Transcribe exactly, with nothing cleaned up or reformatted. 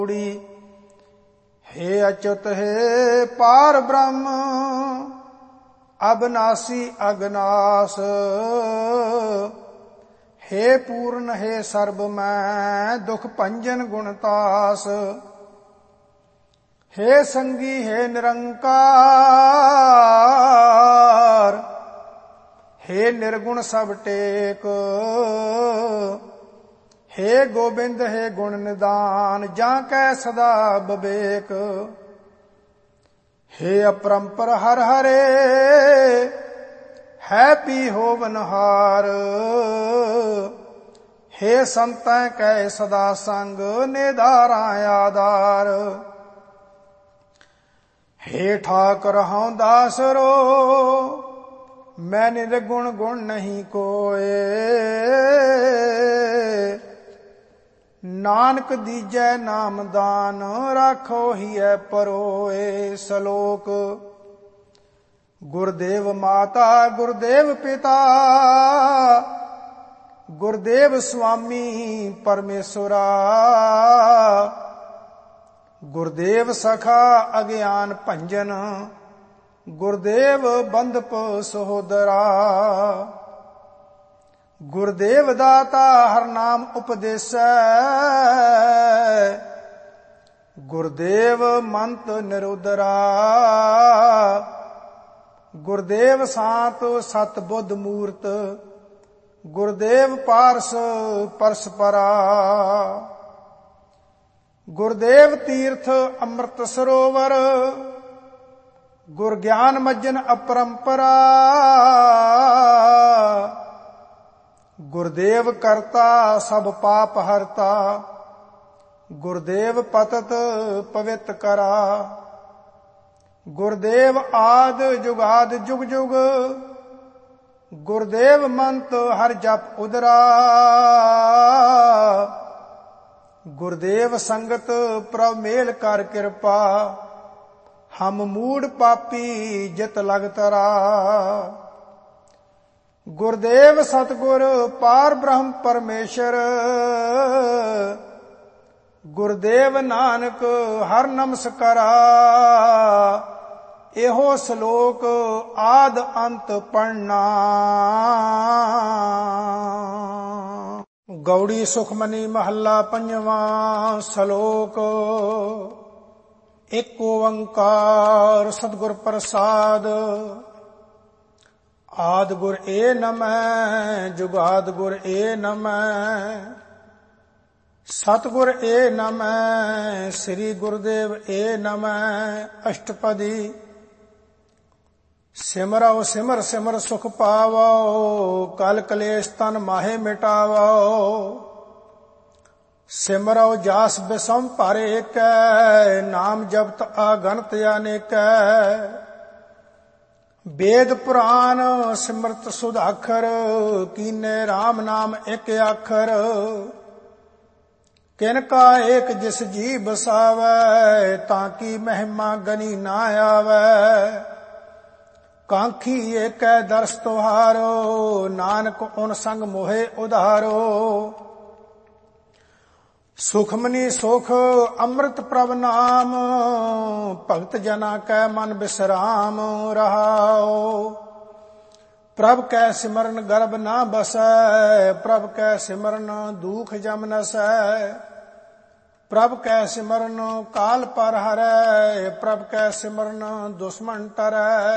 हे अच्युत हे पार ब्रह्म अबनासी अगनास। हे पूर्ण हे सर्ब मैं दुख भंजन गुणतास। हे संगी हे निरंकार हे निर्गुण सब टेक। हे गोबिंद हे गुण निदान जाकै सदा बबेक। हे अपरंपर हर हरे है पी होवनहार। हे संतै कै सदा संग निधारा आधार। हे ठाकुर हूँ दासरो मैं निर्गुण गुण नहीं कोय। नानक दीजै नाम दान राखो हिय परोए। सलोक गुरुदेव माता गुरुदेव पिता गुरुदेव स्वामी परमेश्वरा। गुरुदेव सखा अज्ञान भंजन गुरुदेव बंधप सहोदरा। गुरुदेव दाता हर नाम उपदेसै। गुरुदेव मंत निरुदरा। गुरुदेव सात सत बुद्ध मूर्त गुरुदेव पारस परस्परा। गुरुदेव तीर्थ अमृत सरोवर गुर ज्ञान मज्जन अपरंपरा। गुरुदेव करता सब पाप हरता गुरुदेव पतत पवित्र करा। गुरुदेव आद जुगाद जुग जुग गुरुदेव मंत हर जप उदरा। गुरुदेव संगत प्रभ मेल कर कृपा हम मूड पापी जित लग तरा। गुरुदेव सतगुर पार ब्रह्म परमेश्वर गुरुदेव नानक हर नमस्कारा। एहो श्लोक आद अंत पढ़ना। गौड़ी सुखमनी महला पंजवा। श्लोक एक ओंकार सतगुर प्रसाद। आद गुर ए नमः जुगाद गुर ए नमः सतगुर ए नमः श्री गुरुदेव ए नमः। अष्टपदी सिमरौ सिमर सिमर सुख पावो कल कलेश तन माहे मिटावो। सिमरौ जास बिसम पर एक नाम जपत अगणत अनेक। वेद पुराण सिमरत सुधाखर कीने राम नाम एक आखर। किनका एक जिस जी बसावै ताकि महिमा गनी ना आवै। कांखी एक दर्श तुहारो नानक उन संग मोहे उधारो। सुखमनी सुख अमृत प्रभ नाम भगत जना कै मन विश्राम रहाओ। प्रभ कै सिमरन गर्भ ना बसै प्रभ कै सिमरन दुख जम नसै। प्रभ कै सिमरन काल पर हरै प्रभ कै सिमरन दुश्मन टरै।